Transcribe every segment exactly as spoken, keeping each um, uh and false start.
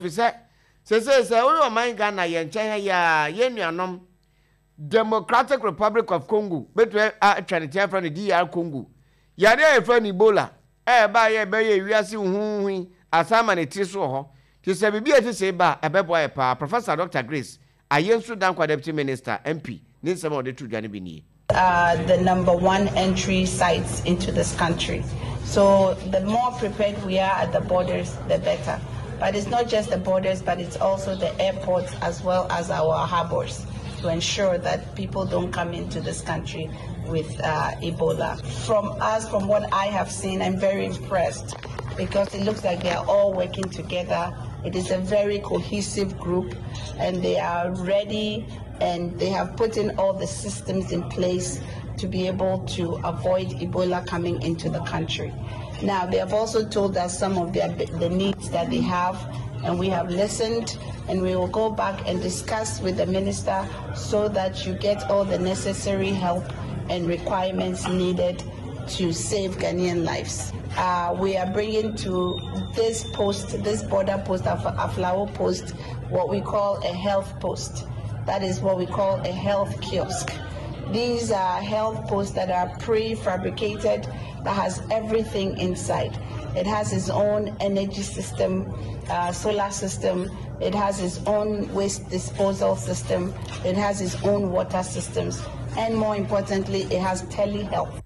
say say say say we man Ghana ye nchen ya ye nuanom Democratic Republic of Congo betwe a Trinity from the D R Congo ya dey from Ebola e ba ye be ye wiase huhun asama ne ti so ho ti se bibia ti se ba ebebo e pa Professor Doctor Grace Ayensu Dankwa Deputy Minister M P ni nsema ode tu dwane bi ni uh the number one entry sites into this country. So the more prepared we are at the borders, the better. But it's not just the borders, but it's also the airports as well as our harbors to ensure that people don't come into this country with uh, Ebola. From us, from what I have seen, I'm very impressed because it looks like they are all working together. It is a very cohesive group and they are ready and they have put in all the systems in place to be able to avoid Ebola coming into the country. Now, they have also told us some of their, the needs that they have, and we have listened, and we will go back and discuss with the minister so that you get all the necessary help and requirements needed to save Ghanaian lives. Uh, we are bringing to this post, this border post, Aflao post, what we call a health post. That is what we call a health kiosk. These are health posts that are prefabricated, that has everything inside. It has its own energy system, uh, solar system. It has its own waste disposal system. It has its own water systems. And more importantly, it has telehealth.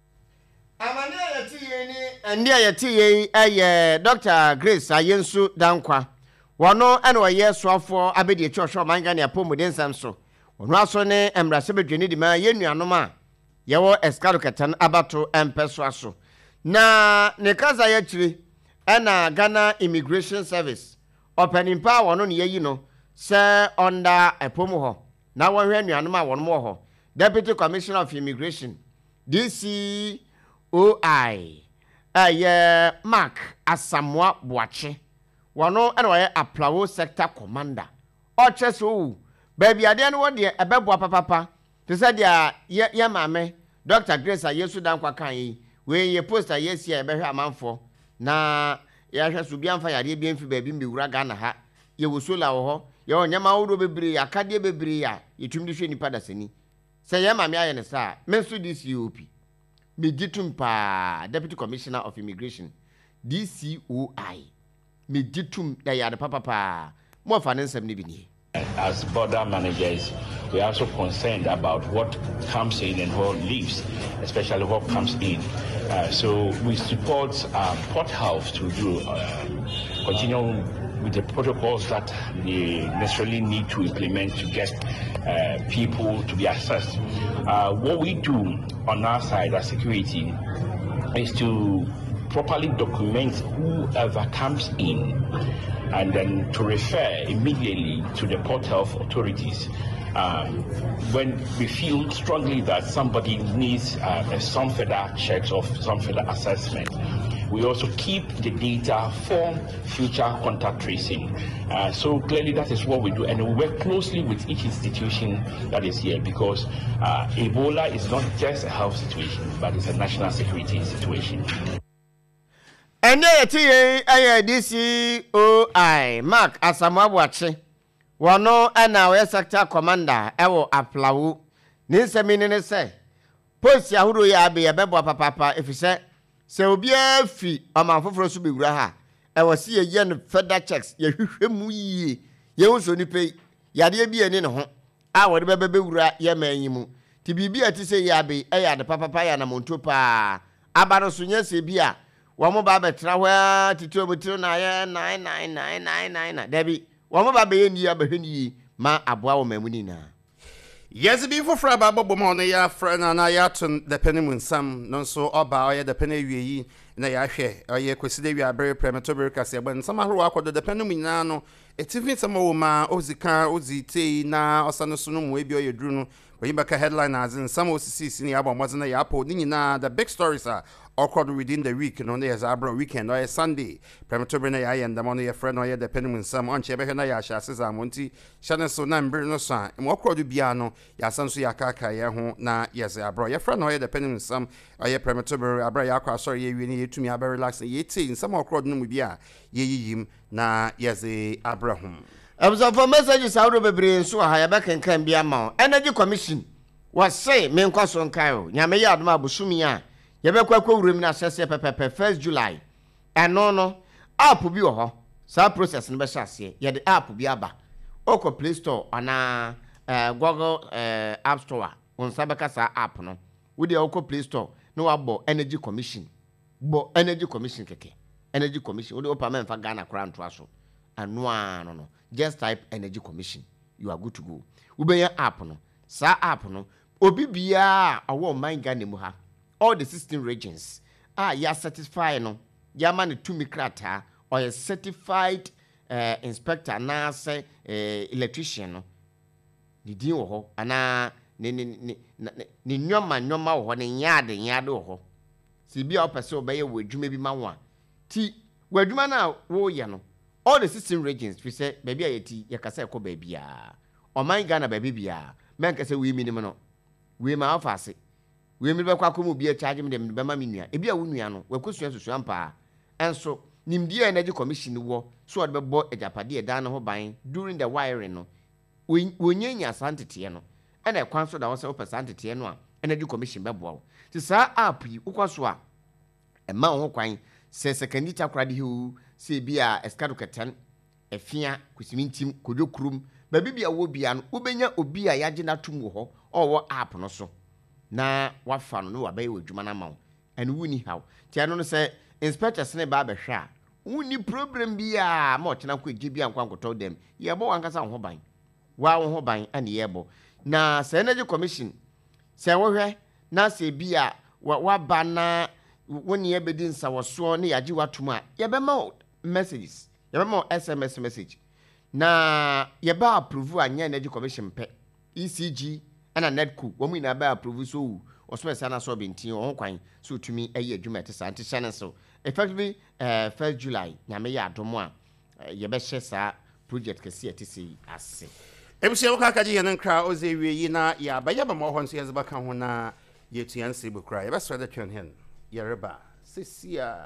And near your Doctor Grace Ayensu Dankwa. Wano and wa yes for Abedi Church of Mangania Pomudin Samso. Onwasone embrasebedwene di ma yenuanoma yewo eskalokatan abato empeswaso na ne kaza ya chiri na Ghana Immigration Service opening power no ne yi no se under epomu ho na wonhwe nuanoma wonmo ho Deputy Commissioner of Immigration D C O I aye Mark Asamoah Boache wono ena wa Aplawo Sector Commander o cheso baby ade no de ebebo papa to say dia ye mame Doctor Grace Ayensu Dankwa kan yi we ye poster yes ye behwe amanfo na ya hwe so bia mfa yade bia mfi baby mbewura Ghana ha ye wosola wo ho ye onyama wodo bebre akade bebre ya yetum de hwe nipa dasani say ye mame aye ne sa mensu D C O P me ditum pa Deputy Commissioner of Immigration D C O I me ditum da yade papa pa mo fa ne nsem ne bi ni. As border managers, we are also concerned about what comes in and what leaves, especially what comes in. Uh, so we support um, Port Health to do uh, continue with the protocols that they necessarily need to implement to get uh, people to be assessed. Uh, what we do on our side as security is to properly document whoever comes in and then to refer immediately to the Port Health authorities um, when we feel strongly that somebody needs uh, some further checks or some further assessment. We also keep the data for future contact tracing. Uh, so clearly that is what we do, and we work closely with each institution that is here because uh, Ebola is not just a health situation, but it's a national security situation. And there D C O I Mark Asamoah Boache wano ana we sector commander ewo Aplawo ni nsemi ne se post ahuro ya be bebo papa efise se obi afi amanfoforo so bewura ha ewo se ye no further checks ye hwehwemu yie ye wonso ni pei yade bi eni ne ho a wode bebe bewura ye manyimu ti bibia ti se ya be e ya de papa ya na monto pa abaro so nya se bi a wamo ba betra wa titio botiro na ye nine nine nine nine nine Debbie wamo ba be ni abahweni ma aboa wo mamuni na yes bi for fra ba bobo mo na ya fra na na ya to the penny sam no so oba oye the penny wi na ya hwe oye kweside wi abere prematober kase ban sam ahoro akodo the penny nyina no etivin sam wo ma ozika ozitei na osano so no mo ebi oye duru no we back a headline as in some O C C ni aba mo na ya po ni nyina the big stories are ɔkɔdo within the week no na yɛ abro weekend ɔyɛ Sunday premature na yɛ ndam no yɛ friend no yɛ depending nsam ɔnche bɛhwɛ na yɛ ahyase zamonti hyɛ so na mbere no so a ɔkɔdo bia no yɛ asan so yɛ akaka yɛ ho na yɛ sɛ abro yɛ friend no yɛ depending nsam ɔyɛ premature abro yɛ akɔ asɔre yɛ wie ne yɛ tumi abɛ relax yɛ tie nsam ɔkɔdo no mu bia yɛ yiyim na yɛ sɛ abro ho Absafo messages awro bebre nso ha ya bekenkan bia ma Energy Commission was say me nkwa so nkai o nyame ya adoma abosumi a ye bekwa kwurum na asese pepepe first July eno no app bi wo ho sa process no be hyase ye de app bi aba oko Play Store ana eh, Google eh, App Store on sabeka sa app no wo de oko Play Store no wabo Energy Commission bo Energy Commission keke Energy Commission wo de opa memfa Ghana kra nto aso anua no no just type Energy Commission you are good to go ubenya app no sa app no obi bia awo man Ghana mu ha all the sixteen regions ah ya satisfy no ya ma ne tumi krata or a certified uh, inspector na say uh, electrician no di din wo ho ana ne ne ne ne nyoma nyoma wo ho ne nyaade nyaade wo ho si bia opese obeye wo adwuma bi ma wo a ti wo adwuma na wo ye no all the sixteen regions we say baby ayeti yakasa ekọ baby a oman Ghana baby bia men kase we minimum no we ma afase we mi be kwa komu bia charge me dem be ma menua e bia wo nua no we kosua susua mpa enso nimdie Energy Commission wo so od be bo ejapade edan no ho ban during the wiring no wonyenya santete no ena ekwan so da wo se wo santete no a Energy Commission be bo ti sa app yi ukwaso a e ma ho kwan se second chakra de hu se bia eskado keten efia kusimintim kodokrum ba bibia wo bia no ubenya obi a yaje na tum wo ho owo app no so na wafa no wa baye wadwuma na ma wo and wuni how ti ano no se inspectors ne ba behwe a wuni problem bia ma o chena ko ege bia nkwa nkoto dem ye bo wankasa ho ban wa wo ho ban ane ye bo na se Energy Commission se wo hwe na se bia wa ba na woni ye bedin sa wo so ne yaje watum a ye be ma messages ye be ma S M S message na ye ba approve anya Energy Commission pe E C G ana netco wo mu ina ba approve so o so esa na so bentin o kwan so tumi ayi adwuma tesa anti channel so effectively uh, first July nyame ya adomo a ye be hye sa project kase atisi ase ebusia wo kaka ji yan nkra oze wie yi na ya ba ya ba mo hon so ye zeba kan ho na ye tuanse bukra ye be so da twen hen ye reba sisia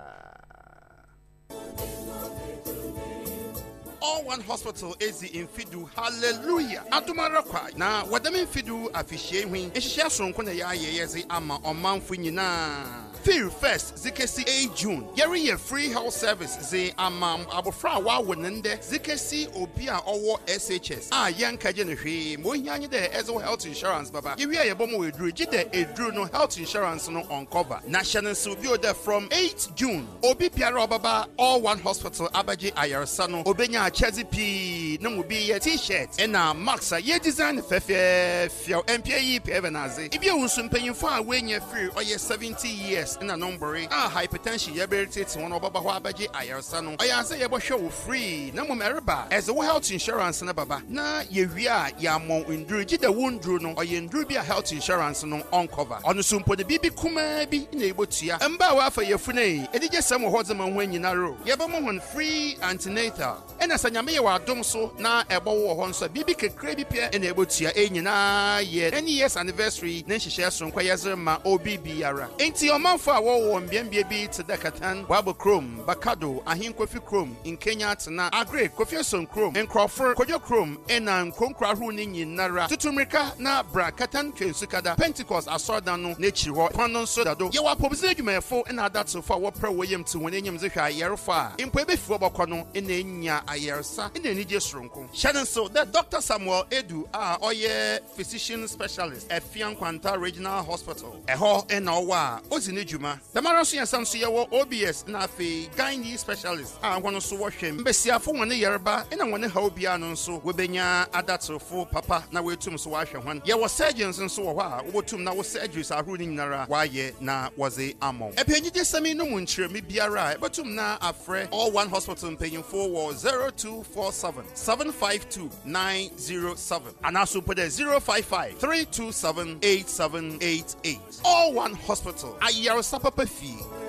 All One Hospital is the Infidu. Hallelujah. Adumara kwa. Na wadame Infidu afishie hui. Eshishia sonko na ya yeyezi ama omanfu nyina. Feel first, Zikesi eight June. Yeri ye free health service ze ama abofra wa wonende. Zikesi obia owo S H S. Ah yanka je nhwe. Mo hyanyi de ezo health insurance baba. Yewi ye bomo wedru gide edru no health insurance no on cover. National Subio de from eight June. Obi piara baba All One Hospital abaji ayarsa no. Obenya Chezi P no mubi ye t-shirt ena maxa ye design fefe fio M P A E P evenaze ibi unsu mpanyimfo a wenye free oye seventy years ena number ah hypertension ye berite won obaba ho abaje ayarsa no oya say ye bo hwe wo free na mumereba as wo health insurance na baba na ye wi a ya mon nduru gide wonduru no oye nduru bi a health insurance no on cover onu so mpo de bibi kuma bi na ebotua mba wa afa ye funai edige sam ho zema ho anyina ro ye ba mo hon free antenatal ena nyame ye wadom so na ebo wo ho nso bibi kekre bi pia ena ebotua enyina ye any years anniversary na nhihye so nkwa yezre ma obibi yara enti omanfo a wo wo mbiambia bi te dakatan wabo chrome bakado ahinkofi chrome in Kenya tena agre kofi son chrome encrofer kojo chrome ena nkonkra hu ni nyinara tutumrika na brakatan kwensukada Pentecost asordan no na chi ho kwanon so dado ye wa pobise adwumefo ena adatso fa wo pra wo yem ti won enyem ze hwa yerefa impo ebefi obokọ no ena enya ayersa ena ni je sronko shaden so the Doctor Samuel Edu a oye physician specialist at Fian Kwanta Regional Hospital eho ena owa ozine dwuma the maraso yensam so ye wo O B S na afi gynae specialist a wono so wo hwem mbesiafo won yereba ena won ha obia no nso wobenya adatofo papa na wetum so wa hwe hwan ye wo surgeons nso wo ha wobotum na wo surgeries ahuru ni nyinara waye na woze amon epenyije sami no mu nkyeremi biara ebotum na afre All One Hospital mpanyimfo wo zero two four seven seven five two nine zero seven and also put a zero five five three two seven eight seven eight eight. All One Hospital ayarsa papa fi.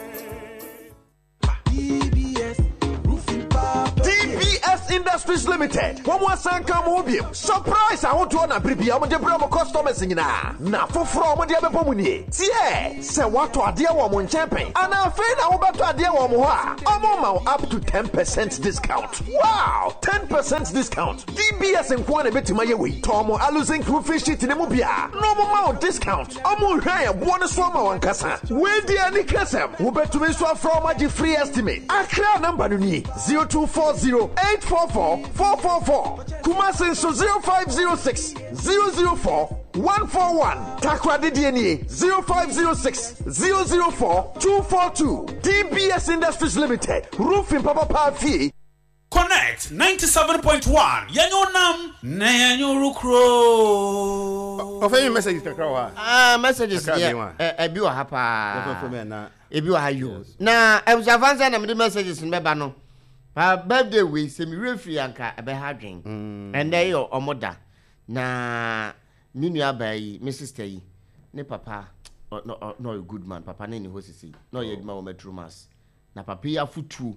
S Industries Limited. One more san come obium. Surprise! I want to honor Bribia. I'm the bravo customers in na. Na for from the other pomuni. Tie. Say what to a dear woman champion. And I'm afraid I will bet to a dear woman. I'm up to ten percent discount. Wow! ten percent discount. D B S and Kwan a bit to my way. Tomo Alusin crew fish it in a mobia. No more discount. I'm all higher. One swammer one casa. Where the any casa? Who bet to me so from a free estimate. Accra number ni zero two four zero eight four four four four four. Kumasin so zero five zero six zero zero four one four one. Takwa D N A zero five zero six zero zero four two four two. D B S Industries Limited. Roofing Papa Pafi. Connect ninety-seven point one. Yanyo nam na yanyo rukro. Offer you messages kakra. Ah, messages yeah. Eh, ebi wa hapa. Ebi wa hayo. Na e was advance na me messages mbeba no. Pa birthday we se me refi anka ebe ha dwen. And dey yo omoda. Na me nua bayi, me sister yi. Ne papa no no a good man. Papa na ni hosisi. No ye duma wo metru mas. Na papa ya futu.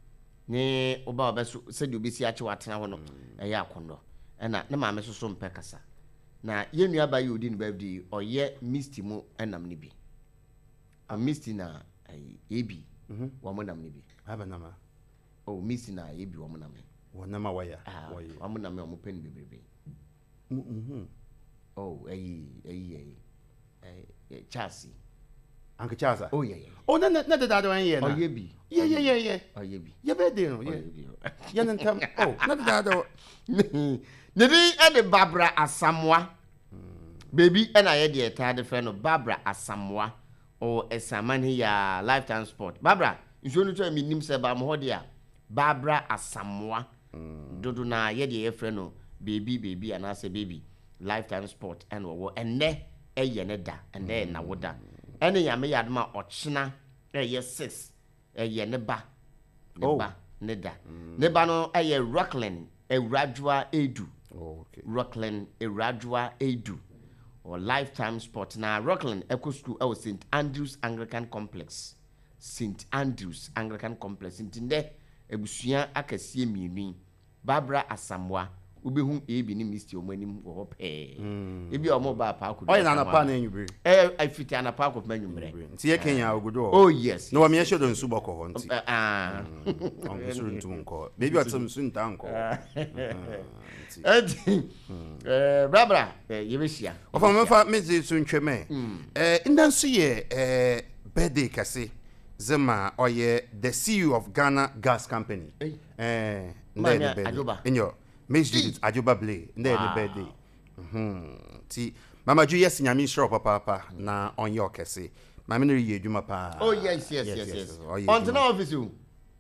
Ne oba obeso se de obesi ache watena ho no eye akondo na ne maame so so mpe kasa na ye nua ba ye odi ne birthday oye misty mu enam ne bi a misty na ebi wo mo nam ne bi aba na ma oh misty na ebi wo mo nam wo na ma waya wo wo mo nam wo mo pen bebrebe mhm oh eyi eyi eh chasi Uncle Chaza. Oh yeah yeah. Oh na na na da da one year na. Oh yeah bi. Yeah yeah yeah yeah. Oh yeah bi. Yeah birthday no. Yeah. Yeah na tam. Oh na da da. Ne di e de Barbara Asamoah. Baby and I dey tired the friend of Barbara Asamoah or Esamani ya Lifetime Sport. Barbara, you should tell me nim se ba mo dia. Barbara Asamoah. Dodo na ye dey friend no baby baby and I say baby Lifetime Sport and wo enne e ye ne da enne na wo da. Ene ya me yadma ochina eye six eye ne ba ne ba ne da ne ba no eye Rockland Eradua Edu oh okay Rockland Eradua Edu or Lifetime Sport na Rockland Eco School e Saint Andrews Anglican Complex Saint Andrews Anglican Complex ntinde ebusua akasie mienu Barbara Asamoah ubehu ebi ni misti omanim wo pe ebi omo ba pa akudo oy na na pa na enwure eh afiti na pa akudo manwumre nti ye Kenya ogudo oh yes no wa me shodo nsu boko ho nti ah on suru ntu nko maybe atam nsu nta nko nti eh Barbara ye besia ofa me fa me ze su ntweme eh ndansu ye eh birthday kase zema oye the C E O of Ghana Gas Company eh ndé birthday enyo Miss Judith Ajuba Blay ndé ni birthday mhm ti mama ju yes nyame shop papa papa na on your kese mama no ye adwuma pa oh yes yes yes yes on the office you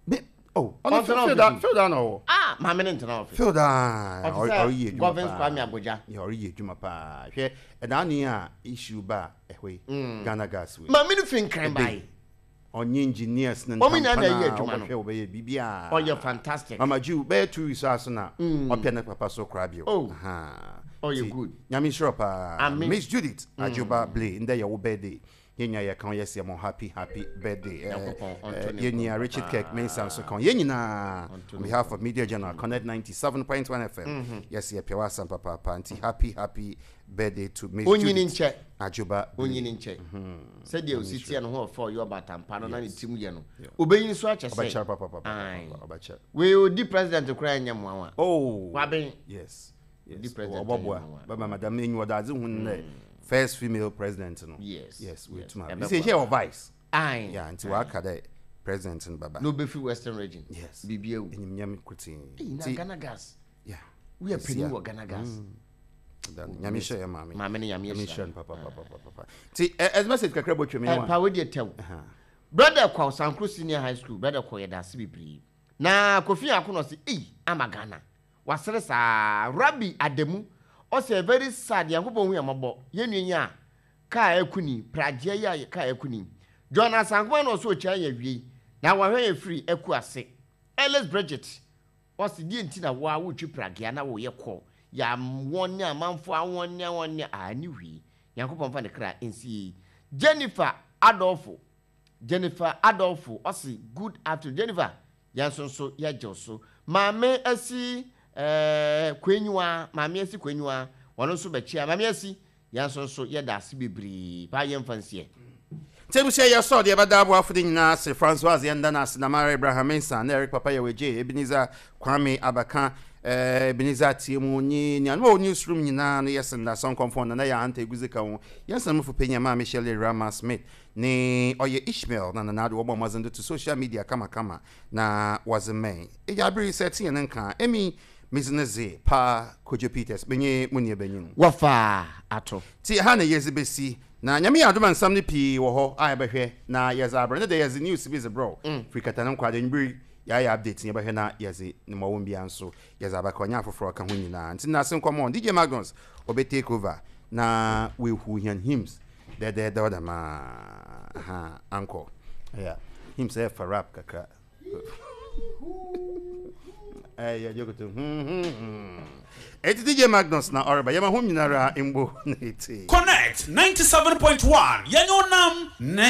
oh on the field down field down oh ah mama no the office field down or ye adwuma government Kwame Abuja ye ye adwuma pa hwe e da ni a issue ba ehwe Ghana Gas we mama no fin kan bai onye engineers na mama na na ye adwuma no hwe obeye bibia oh you fantastic mama ju be two weeks aso na opia na papa so krabio aha oh you good nyame shop ah Miss Judith Ajuba Blay ndé your birthday yenya ye kan yes mo happy happy birthday yenya Richard Kirk Mensa so kan yenyina on behalf of Media Journal Connect ninety-seven point one F M yes ye pewa sam papa panti happy happy birthday to Miss Judith Ajuba onyini nche said you sit here no ho for you about ampa no na ni tim ye no obeyin so ache say obacha papa papa obacha we o di president kura nyam wa oh waben yes di president baba madam enyu odaze hun first female president no yes yes we tuma you say here or vice aye yeah until wa kada president in baba no be free western region yes bibia u enyim nyam kutin ti Ghana Gas yeah we are penny wa Ghana Gas dan nyam share mama mama ne nyam share papa papa papa ti as message kakra bo twemi wa pa we dey tell brother kwa Sankro Senior High School brother kwa yeda se bibiri na Kofi Akono se eh ama Ghana wasere sa Rabbi Adamu o say very sad yankopon hu yamabo yenunya ka ekuni praje ya ka ekuni Jonas Ankwan no so chia ya wie na wa hwe free eku ase Ellis Bridget o se die ntina wa wo twi praje na wo ye ko ya wonne amanfo awonne wonne ani wi yankopon fa ne kra ensi Jennifer Adolfo Jennifer Adolfo o se good afternoon Jennifer ya so so ya joso maame asi eh kwenyua maame asi kwenyua wono so bechia maame asi yanso so yeda ase bebri pa yemfansie Tebusia ya so de bada abo afudi nyina se François yenda na Sinamara Abraham Mensa na Eric Papa Yaweje Ebenezer Kwame Abaka eh Ebenezer Tiemu ni ni no newsroom nyina no yesenda son confond na ya anta eguzeka wo yesenda mfu penya ma Michelle Rama Smith ni oye Ishmael na na do mazendo to social media kama kama na wazeme e ya bri set yen nka emi mizineze pa Kojo Peters benye munye benyin wafa ato ti ha na yezibesi na nyame adoma nsam ne pii wo ho a yebehwe na yezabra ne de yezi news bi ze bro frikata nan kwade nbiri ya ya update yebehwe na yezi ne mawo mbia nso yezaba ka onya afoforo ka ho nyina nti na sen come on D J Magnus obe take over na we who hian hymns de de de ma ha anko yeah hymns e for rap kaka eh ya jogo to Eti D J Magnus na Orba yama hum nyinara imbo neti Connect ninety-seven point one. Yanyo nam.